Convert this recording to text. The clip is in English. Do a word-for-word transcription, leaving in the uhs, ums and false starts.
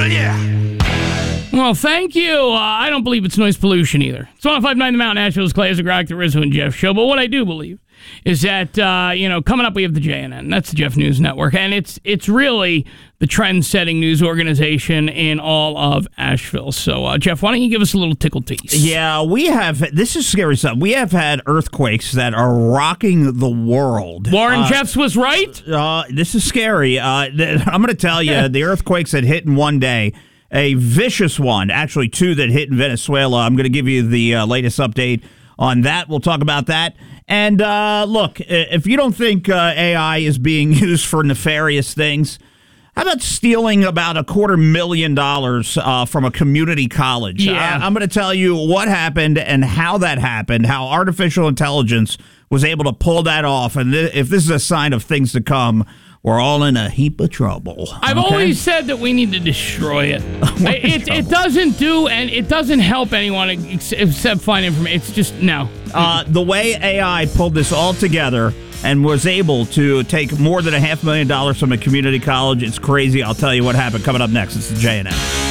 Yeah. Well, thank you. Uh, I don't believe it's noise pollution either. It's one oh five point nine The Mountain, Nashville's Classic Rock, the Rizzo and Jeff show. But what I do believe is that, uh, you know, coming up we have the J N N. That's the Jeff News Network. And it's it's really the trend-setting news organization in all of Asheville. So, uh, Jeff, why don't you give us a little tickle tease? Yeah, we have, this is scary stuff. We have had earthquakes that are rocking the world. Warren uh, Jeffs was right? Uh, this is scary. Uh, th- I'm going to tell you, the earthquakes that hit in one day, a vicious one, actually two that hit in Venezuela. I'm going to give you the uh, latest update on that. We'll talk about that. And uh, look, if you don't think uh, A I is being used for nefarious things, how about stealing about a quarter million dollars uh, from a community college? Yeah. I- I'm going to tell you what happened and how that happened, how artificial intelligence was able to pull that off. And th- if this is a sign of things to come, we're all in a heap of trouble. I've okay? always said that we need to destroy it. it, it doesn't do, and it doesn't help anyone ex- except find information. It's just, no. Uh, the way A I pulled this all together and was able to take more than a half million dollars from a community college, it's crazy. I'll tell you what happened coming up next. It's the J and N.